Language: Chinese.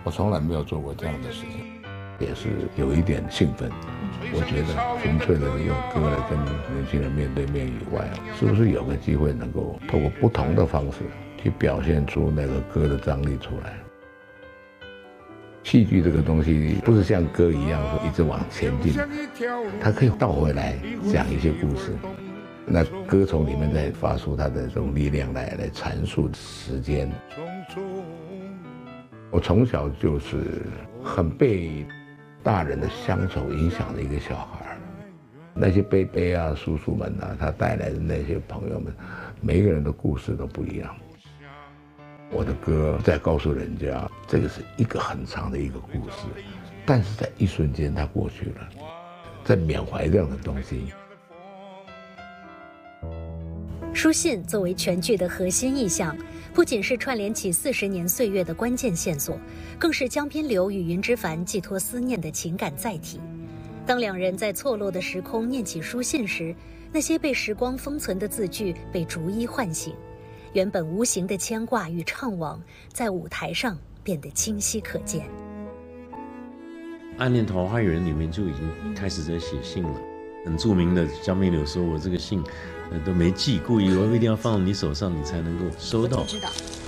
我从来没有做过这样的事情，也是有一点兴奋。我觉得纯粹的用歌来跟年轻人面对面以外，是不是有个机会能够透过不同的方式去表现出那个歌的张力出来？戏剧这个东西不是像歌一样说一直往前进，它可以倒回来讲一些故事。那歌从里面再发出它的这种力量来阐述时间。我从小就是很被大人的乡愁影响的一个小孩，那些伯伯啊、叔叔们啊，他带来的那些朋友们，每一个人的故事都不一样。我的歌在告诉人家，这个是一个很长的一个故事，但是在一瞬间它过去了，在缅怀这样的东西。 书信作为全剧的核心意象，不仅是串联起40年岁月的关键线索，更是江边流与云之凡寄托思念的情感载体。当两人在错落的时空念起书信时，那些被时光封存的字句被逐一唤醒，原本无形的牵挂与怅惘，在舞台上变得清晰可见。《 暗恋桃花源》里面就已经开始在写信了，很著名的江边流说：“我这个信都没寄，故意我一定要放到你手上，你才能够收到。”